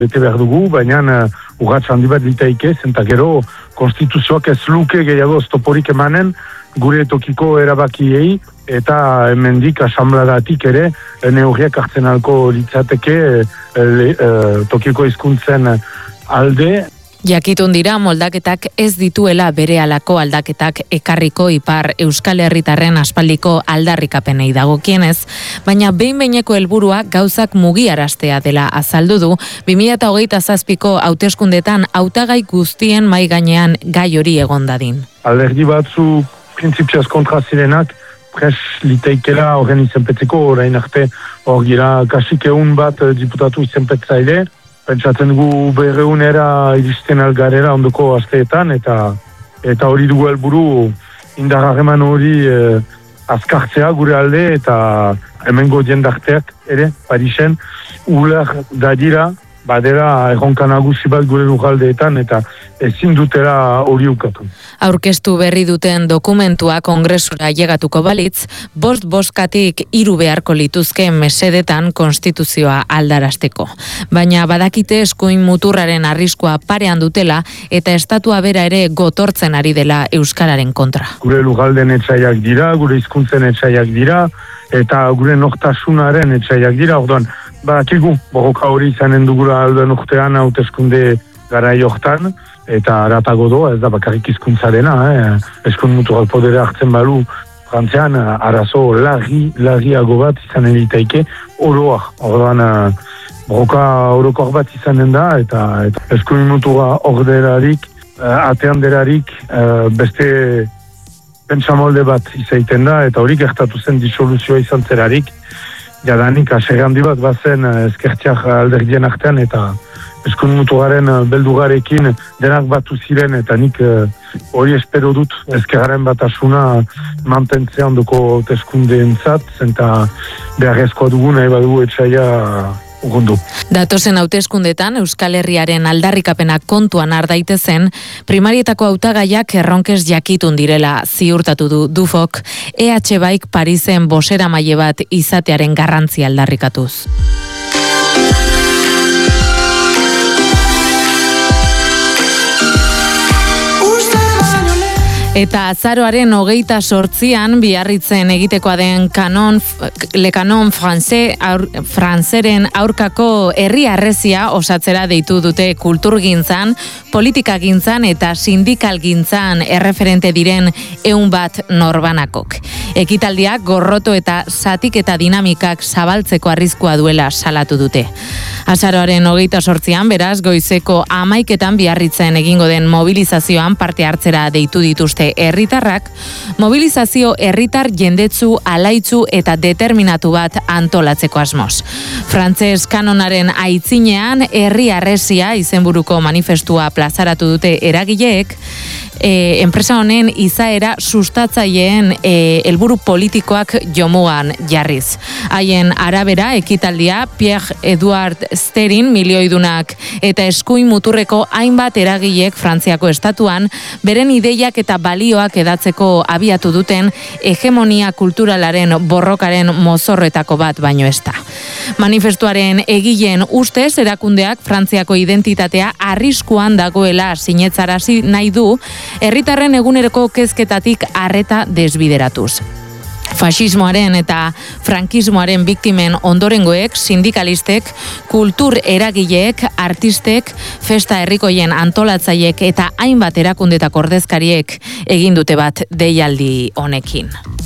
bete behar dugu, baina urratz handi bat litaike, zenta gero konstituzioak ez luke gehiago oztoporik emanen gure tokiko erabakiei, eta hemendik asambladatik ere neurriak hartzen alko litzateke tokiko hizkuntzen alde. Jakitun dira moldaketak ez dituela berehalako aldaketak ekarriko Ipar Euskal Herritarren aspaldiko aldarrikapenei dagokienez, baina behin-behineko helburua gauzak mugiaraztea dela azaldu du 2027ko hauteskundetan hautagai guztien mahai gainean gai hori egon dadin. Alderdi batzu printzipioz kontra zirenak pres liteikela horren izenpetzeko, orain arte hor gira kasik 100 bat diputatu izenpetzaile. Pentsatzen dugu berreunera iristen algarera ondoko asteetan, eta hori dugu helburu indar harreman hori azkartzea gure alde, eta hemengo jendarteak ere, Parisen, uler dadira, badera erronka nagusi bat gure lurraldeetan, eta ezin dutela hori ukatu. Aurkeztu berri duten dokumentua kongresura llegatuko balitz, boskatik 3 beharko lituzke mesedetan konstituzioa aldarasteko. Baina badakite eskuin muturraren arriskua parean dutela, eta estatua bera ere gotortzen ari dela euskararen kontra. Gure lurralden etsaiak dira, gure hizkuntzen etsaiak dira, eta gure nortasunaren etsaiak dira, orduan, badakigu, borroka hori izanen dugula alden urtean hauteskunde garai hortan, eta aratago doa, ez da bakarrik hizkuntzarena, eskuin muturak podere hartzen balu, Frantzian arazo larriago bat izanen litaike, oroak, orduan borroka orokor bat izanen da, eta eskuin mutura orderarik, ateanderarik, beste pentsamolde bat izaiten da, eta hori gertatu zen disoluzioa izan zerarik, jadanik asegandi bat bazen ezkertiak alderdien artean, eta eskuin mutuaren beldugarekin denak batu ziren, eta nik hori espero dut ezkerraren batasuna mantentzea ondoko hauteskundeentzat, zenta beharrezkoa dugu nahi badugu etxaia urrundu. Datozen hauteskundetan Euskal Herriaren aldarrikapenak kontuan har daitezen, primarietako hautagaiak erronkez jakitun direla ziurtatu du Dufok, EH Baik Parisen bozeramaile bat izatearen garrantzia aldarrikatuz. Eta azaroaren 28an Biarritzen egitekoa den Le Canon Franceren aurkako herri harresia osatzera deitu dute kulturgintzan, politikagintzan eta sindikalgintzan erreferente diren 100 norbanakok. Ekitaldiak gorroto eta zatik eta dinamikak zabaltzeko arriskua duela salatu dute. Azaroaren 28an, beraz, goizeko 11etan Biarritzen egingo den mobilizazioan parte hartzera deitu dituzte herritarrak, mobilizazio herritar jendetsu, alaitzu eta determinatu bat antolatzeko asmoz. Frantses kanonaren aitzinean herri harresia izenburuko manifestua plazaratu dute eragileek, enpresa honen izaera sustatzaileen helburu politikoak jomugan jarriz. Haien arabera ekitaldia Pierre-Edouard Sterin milioidunak eta eskuin muturreko hainbat eragilek Frantziako estatuan beren ideiak eta balioak edatzeko abiatu duten hegemonia kulturalaren borrokaren mozorretako bat baino ez da. Manifestuaren egileen ustez erakundeak Frantziako identitatea arriskuan dagoela sinetzarazi nahi du, herritarren eguneroko kezketatik arreta desbideratuz. Faxismoaren eta frankismoaren biktimen ondorengoek, sindikalistek, kultur eragileek, artistek, festa herrikoien antolatzaileek eta hainbat erakundetako ordezkariek egin dute bat deialdi honekin.